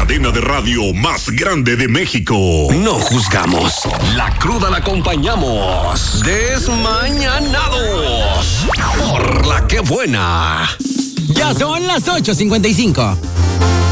cadena de radio más grande de México. No juzgamos, la cruda la acompañamos. Desmañanados por La Que Buena. Ya son las 8:55.